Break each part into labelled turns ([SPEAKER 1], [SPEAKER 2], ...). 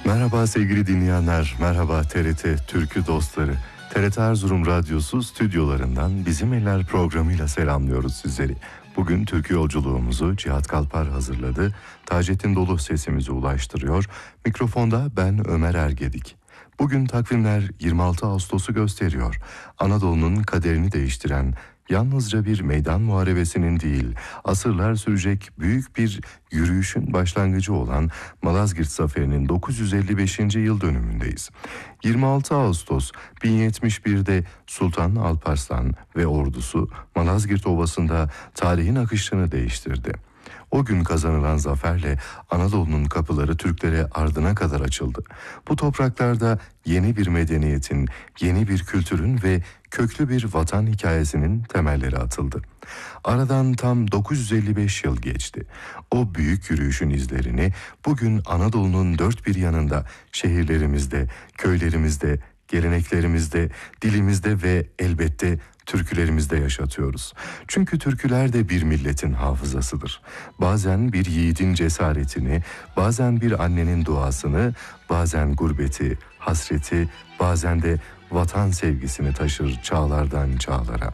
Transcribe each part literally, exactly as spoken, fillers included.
[SPEAKER 1] Merhaba sevgili dinleyenler, merhaba T R T Türkü dostları. T R T Erzurum Radyosu stüdyolarından Bizim Eller programıyla selamlıyoruz sizleri. Bugün türkü yolculuğumuzu Cihat Kalpar hazırladı. Taceddin Dolu sesimizi ulaştırıyor. Mikrofonda ben Ömer Ergedik. Bugün takvimler yirmi altı Ağustos'u gösteriyor. Anadolu'nun kaderini değiştiren yalnızca bir meydan muharebesinin değil, asırlar sürecek büyük bir yürüyüşün başlangıcı olan Malazgirt Zaferi'nin dokuz yüz elli beşinci yıl dönümündeyiz. yirmi altı Ağustos bin yetmiş bir'de Sultan Alparslan ve ordusu Malazgirt Ovası'nda tarihin akışını değiştirdi. O gün kazanılan zaferle Anadolu'nun kapıları Türklere ardına kadar açıldı. Bu topraklarda yeni bir medeniyetin, yeni bir kültürün ve köklü bir vatan hikayesinin temelleri atıldı. Aradan tam dokuz yüz elli beş yıl geçti. O büyük yürüyüşün izlerini bugün Anadolu'nun dört bir yanında, şehirlerimizde, köylerimizde, geleneklerimizde, dilimizde ve elbette türkülerimizde yaşatıyoruz. Çünkü türküler de bir milletin hafızasıdır. Bazen bir yiğidin cesaretini, bazen bir annenin duasını, bazen gurbeti, hasreti, bazen de vatan sevgisini taşır çağlardan çağlara.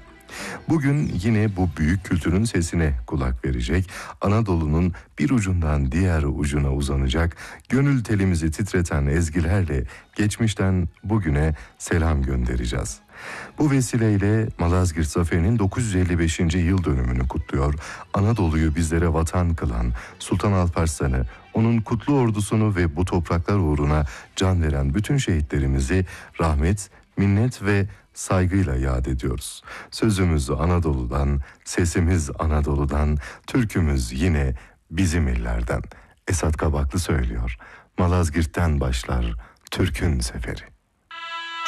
[SPEAKER 1] Bugün yine bu büyük kültürün sesine kulak verecek, Anadolu'nun bir ucundan diğer ucuna uzanacak, gönül telimizi titreten ezgilerle geçmişten bugüne selam göndereceğiz. Bu vesileyle Malazgirt Zaferi'nin dokuz yüz elli beşinci yıl dönümünü kutluyor. Anadolu'yu bizlere vatan kılan Sultan Alparslan'ı, onun kutlu ordusunu ve bu topraklar uğruna can veren bütün şehitlerimizi rahmet, minnet ve saygıyla yad ediyoruz. Sözümüz Anadolu'dan, sesimiz Anadolu'dan, türkümüz yine bizim illerden. Esat Kabaklı söylüyor. Malazgirt'ten başlar Türk'ün seferi.